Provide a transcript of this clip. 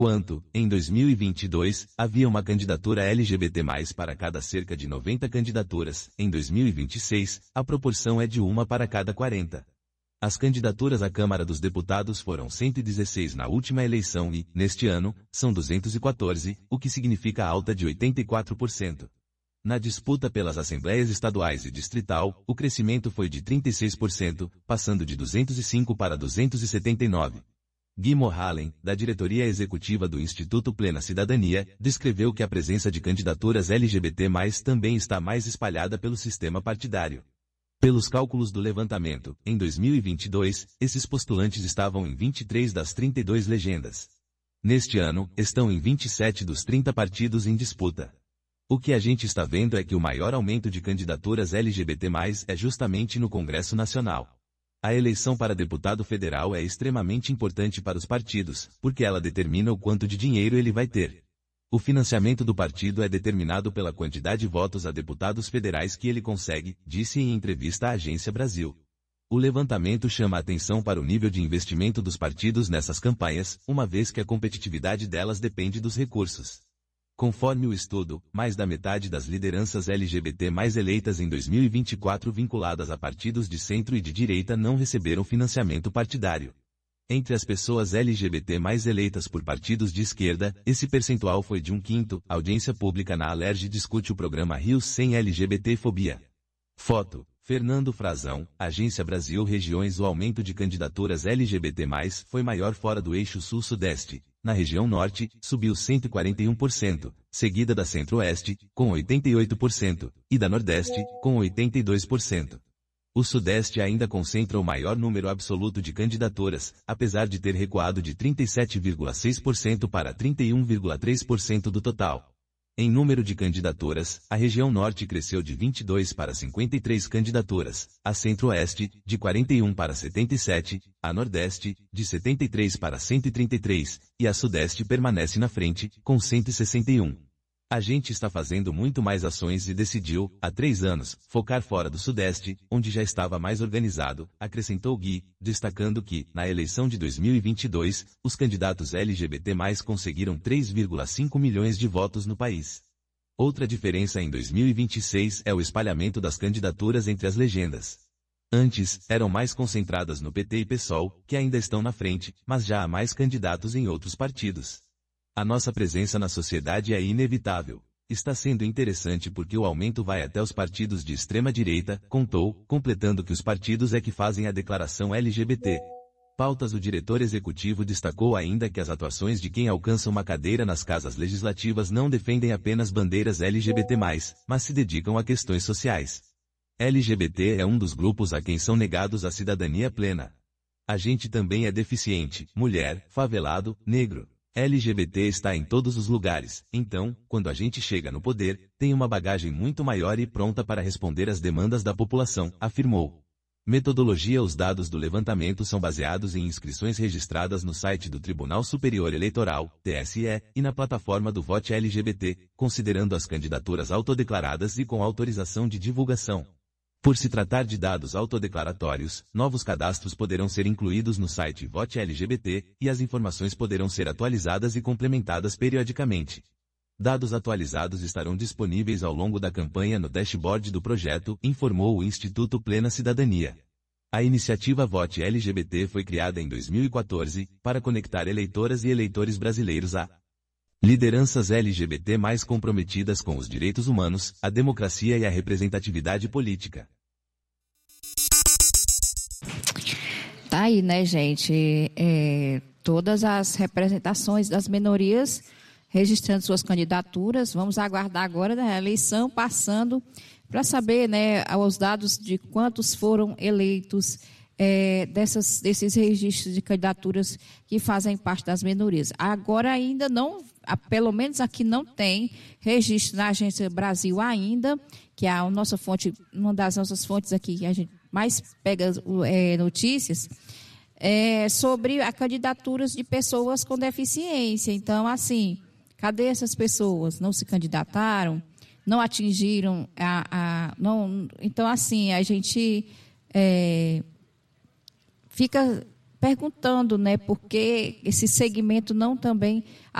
Enquanto, em 2022, havia uma candidatura LGBT+, para cada cerca de 90 candidaturas, em 2026, a proporção é de 1 para cada 40. As candidaturas à Câmara dos Deputados foram 116 na última eleição e, neste ano, são 214, o que significa alta de 84%. Na disputa pelas Assembleias Estaduais e Distrital, o crescimento foi de 36%, passando de 205 para 279. Gui Mohalen, da diretoria executiva do Instituto Plena Cidadania, descreveu que a presença de candidaturas LGBT+, também está mais espalhada pelo sistema partidário. Pelos cálculos do levantamento, em 2022, esses postulantes estavam em 23 das 32 legendas. Neste ano, estão em 27 dos 30 partidos em disputa. O que a gente está vendo é que o maior aumento de candidaturas LGBT+, é justamente no Congresso Nacional. A eleição para deputado federal é extremamente importante para os partidos, porque ela determina o quanto de dinheiro ele vai ter. O financiamento do partido é determinado pela quantidade de votos a deputados federais que ele consegue, disse em entrevista à Agência Brasil. O levantamento chama a atenção para o nível de investimento dos partidos nessas campanhas, uma vez que a competitividade delas depende dos recursos. Conforme o estudo, mais da metade das lideranças LGBT+ eleitas em 2024 vinculadas a partidos de centro e de direita não receberam financiamento partidário. Entre as pessoas LGBT+ eleitas por partidos de esquerda, esse percentual foi de 1/5. A audiência pública na Alerj discute o programa Rios Sem LGBT-fobia. Foto: Fernando Frazão, Agência Brasil Regiões. O aumento de candidaturas LGBT+, foi maior fora do eixo sul-sudeste. Na região norte, subiu 141%, seguida da centro-oeste, com 88%, e da nordeste, com 82%. O sudeste ainda concentra o maior número absoluto de candidaturas, apesar de ter recuado de 37,6% para 31,3% do total. Em número de candidaturas, a região norte cresceu de 22 para 53 candidaturas, a centro-oeste, de 41 para 77, a nordeste, de 73 para 133, e a sudeste permanece na frente, com 161. A gente está fazendo muito mais ações e decidiu, há 3 anos, focar fora do Sudeste, onde já estava mais organizado, acrescentou Gui, destacando que, na eleição de 2022, os candidatos LGBT+ conseguiram 3,5 milhões de votos no país. Outra diferença em 2026 é o espalhamento das candidaturas entre as legendas. Antes, eram mais concentradas no PT e PSOL, que ainda estão na frente, mas já há mais candidatos em outros partidos. A nossa presença na sociedade é inevitável. Está sendo interessante porque o aumento vai até os partidos de extrema-direita, contou, completando que os partidos é que fazem a declaração LGBT. Pautas. O diretor executivo destacou ainda que as atuações de quem alcança uma cadeira nas casas legislativas não defendem apenas bandeiras LGBT+, mas se dedicam a questões sociais. LGBT é um dos grupos a quem são negados a cidadania plena. A gente também é deficiente, mulher, favelado, negro. LGBT está em todos os lugares, então, quando a gente chega no poder, tem uma bagagem muito maior e pronta para responder às demandas da população, afirmou. Metodologia. Os dados do levantamento são baseados em inscrições registradas no site do Tribunal Superior Eleitoral, TSE, e na plataforma do Vote LGBT, considerando as candidaturas autodeclaradas e com autorização de divulgação. Por se tratar de dados autodeclaratórios, novos cadastros poderão ser incluídos no site Vote LGBT, e as informações poderão ser atualizadas e complementadas periodicamente. Dados atualizados estarão disponíveis ao longo da campanha no dashboard do projeto, informou o Instituto Plena Cidadania. A iniciativa Vote LGBT foi criada em 2014, para conectar eleitoras e eleitores brasileiros a lideranças LGBT mais comprometidas com os direitos humanos, a democracia e a representatividade política. Tá aí, né, gente? Todas as representações das minorias registrando suas candidaturas. Vamos aguardar agora a eleição passando para saber, né, os dados de quantos foram eleitos desses registros de candidaturas que fazem parte das minorias. Agora ainda não, pelo menos aqui não tem registro na Agência Brasil ainda, que é a nossa fonte, uma das nossas fontes aqui, que a gente mais pega notícias, sobre as candidaturas de pessoas com deficiência. Então, assim, cadê essas pessoas? Não se candidataram? Não atingiram não, então, assim, a gente fica perguntando, né, por que esse segmento não também